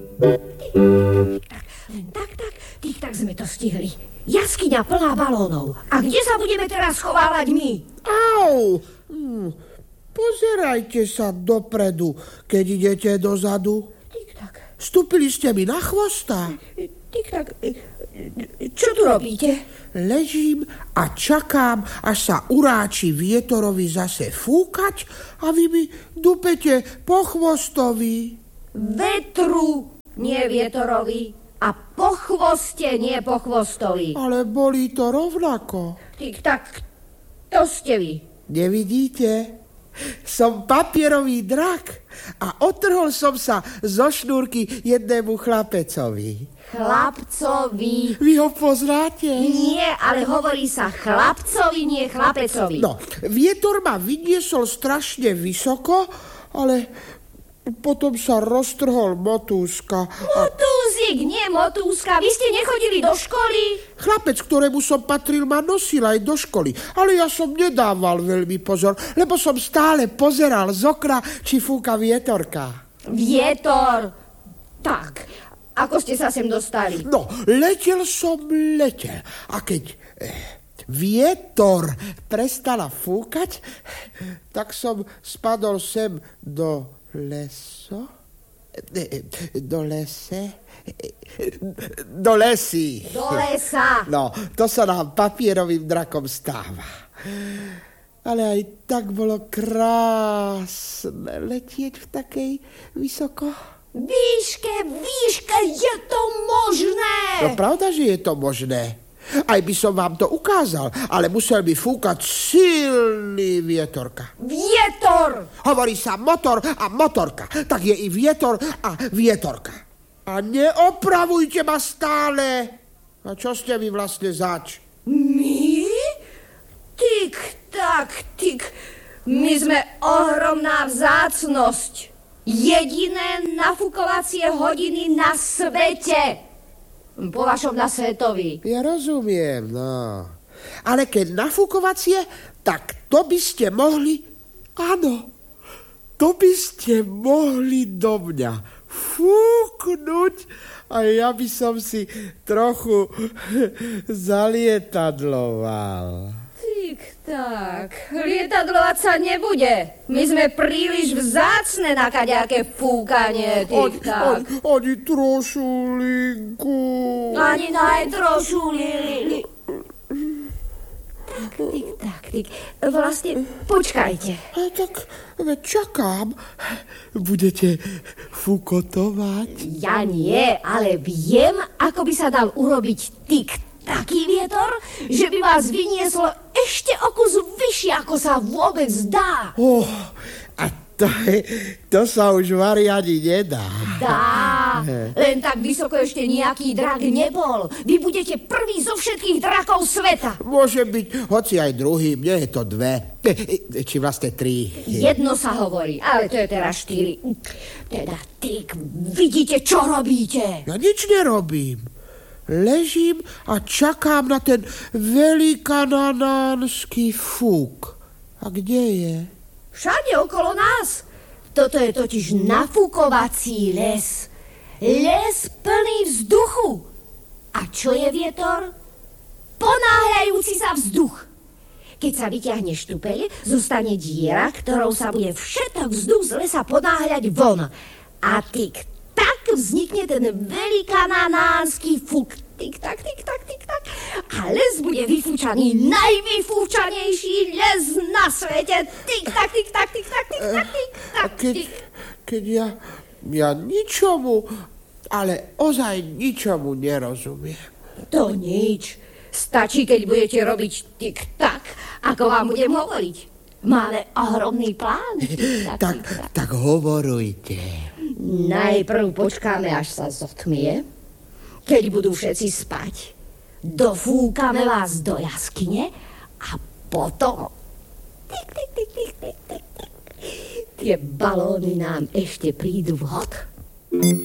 Tak sme to stihli. Jaskyňa plná balónov. A kde sa budeme teraz schovávať my? Au! Pozerajte sa dopredu, keď idete dozadu. Tik-tak. Vstúpili ste mi na chvosta. Tik-tak. Čo tu robíte? Ležím a čakám, až sa uráči vietorovi zase fúkať a vy mi dupete po chvostovi. Vetru, nie vietorovi. A po chvoste, nie po chvostovi. Ale bolí to rovnako. Tik-tak, to ste vy. Nevidíte? Som papierový drak a otrhol som sa zo šnúrky jednému chlapecovi. Chlapcovi. Vy ho poznáte? Nie, ale hovorí sa chlapcovi, nie chlapecovi. No, vietor ma vyniesol strašne vysoko, ale potom sa roztrhol motúska. Motúzik, nie motúska. Vy ste nechodili do školy? Chlapec, ktorému som patril, ma nosil aj do školy. Ale ja som nedával veľmi pozor, lebo som stále pozeral z okna, či fúka vietorka. Vietor. Tak, ako ste sa sem dostali? No, letel. A keď vietor prestala fúkať, tak som spadol sem do leso? Do lese? Do lesy. Do lesa. No, to sa nám papierovým drakom stáva. Ale aj tak bolo krásne letieť v takej vysoko. Výške, je to možné. No pravda, že je to možné. Aj by som vám to ukázal, ale musel by fúkať silný vietorka. Vietor! Hovorí sa motor a motorka. Tak je i vietor a vietorka. A neopravujte ma stále. A čo ste vy vlastne zač? My? Tik. My sme ohromná vzácnosť. Jediné nafúkovacie hodiny na svete. Po vašom na svetovi. Ja rozumiem, no. Ale keď nafúkovacie, tak to by ste mohli... Áno, to by ste mohli do mňa fúknuť a ja by som si trochu zalietadloval. Tak, lietadlovať sa nebude. My sme príliš vzácne na kaďaké fúkanie, tik-tak. Ani trošulinku. Ani najtrošulili. Tik. Vlastne, počkajte. Tak čakám. Budete fúkotovať? Ja nie, ale viem, ako by sa dal urobiť taký vietor, že by vás vynieslo ešte o kus vyššie, ako sa vôbec dá. A to sa už variadi nedá. Dá, len tak vysoko ešte nejaký drak nebol. Vy budete prvý zo všetkých drakov sveta. Môže byť, hoci aj druhý, mne je to 2. Či vlastne 3. Jedno sa hovorí, ale to je teraz 4. Teda, Tik, vidíte, čo robíte? Ja nič nerobím. Ležím a čakám na ten velikananánsky fúk. A kde je? Všade okolo nás. Toto je totiž nafúkovací les. Les plný vzduchu. A čo je vietor? Ponáhľajúci sa vzduch. Keď sa vyťahne štupeľ, zostane diera, ktorou sa bude všetok vzduch z lesa ponáhľať von. A tak vznikne ten velikananánsky fúk. Tik-tak. A les bude vyfúčaný, najvyfúčanejší les na svete. Tik-tak. A keď ja ničomu, ale ozaj ničomu nerozumiem. To nič. Stačí, keď budete robiť tik-tak, ako vám budem hovoriť. Máme ohromný plán. Tak hovorujte. Najprv počkáme, až sa zotmie. Keď budú všetci spať, dofúkame vás do jaskyne a potom... Tie balóny nám ešte prídu vhod.